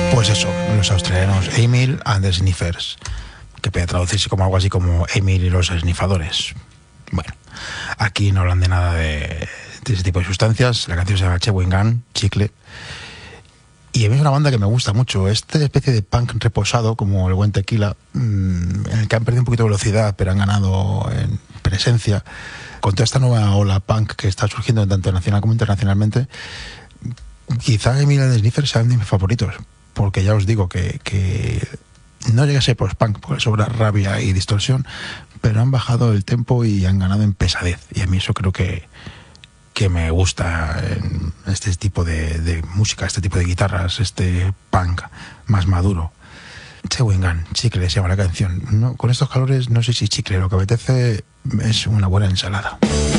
Pues eso, los australianos Emil and the Sniffers, que puede traducirse como algo así como Emil y los esnifadores. Bueno, aquí no hablan de nada de ese tipo de sustancias. La canción se llama Chewing Gum, chicle. Y a mí es una banda que me gusta mucho. Esta especie de punk reposado, como el buen Tequila, en el que han perdido un poquito de velocidad, pero han ganado en presencia. Con toda esta nueva ola punk que está surgiendo tanto nacional como internacionalmente, quizá Emil and the Sniffers sean de mis favoritos. Porque ya os digo que no llega a ser post-punk, porque sobra rabia y distorsión, pero han bajado el tempo y han ganado en pesadez. Y a mí eso creo que me gusta en este tipo de música, este tipo de guitarras, este punk más maduro. Chewing Gum, chicle se llama la canción. No, con estos calores no sé si chicle, lo que apetece es una buena ensalada.